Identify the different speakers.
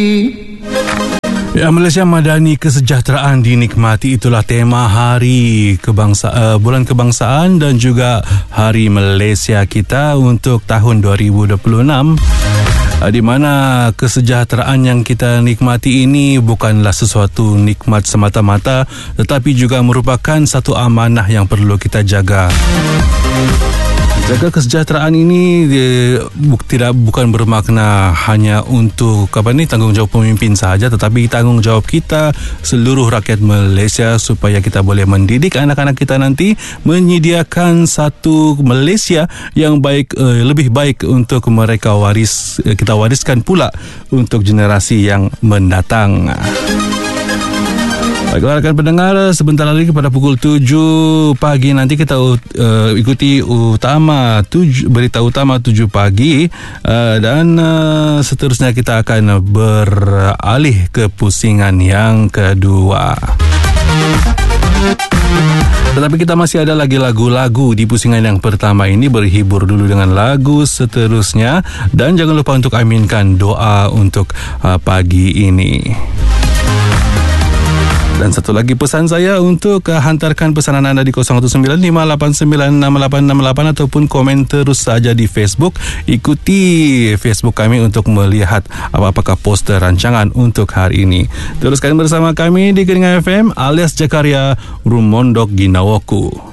Speaker 1: Ya, Malaysia Madani kesejahteraan dinikmati, itulah tema Hari Bulan Kebangsaan dan juga Hari Malaysia kita untuk tahun 2026. Di mana kesejahteraan yang kita nikmati ini bukanlah sesuatu nikmat semata-mata, tetapi juga merupakan satu amanah yang perlu kita jaga. Jaga kesejahteraan ini bukan bermakna hanya untuk tanggungjawab pemimpin sahaja, tetapi tanggungjawab kita seluruh rakyat Malaysia supaya kita boleh mendidik anak-anak kita nanti menyediakan satu Malaysia yang baik, lebih baik untuk mereka kita wariskan pula untuk generasi yang mendatang. Baiklah rakan pendengar, sebentar lagi pada pukul 7 pagi nanti kita ikuti berita utama 7 pagi dan seterusnya kita akan beralih ke pusingan yang kedua. Tetapi kita masih ada lagi lagu-lagu di pusingan yang pertama ini. Berhibur dulu dengan lagu seterusnya dan jangan lupa untuk aminkan doa untuk pagi ini. Dan satu lagi pesan saya untuk hantarkan pesanan anda di 0195896868 ataupun komen terus saja di Facebook. Ikuti Facebook kami untuk melihat apakah poster rancangan untuk hari ini. Teruskan bersama kami di Keringan FM alias Jakaria Rumondok Ginawoku.